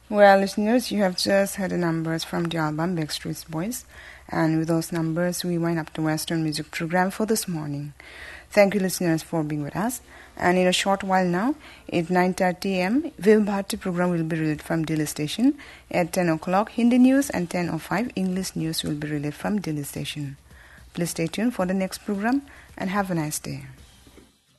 Well, listeners, you have just heard the numbers from the album Backstreet Boys. And with those numbers, we wind up the Western music program for this morning. Thank you, listeners, for being with us. And in a short while now, at 9:30 a.m., Viv Bharati program will be relayed from Delhi station. At 10 o'clock, Hindi news and 10:05 English news will be relayed from Delhi station. Please stay tuned for the next program and have a nice day.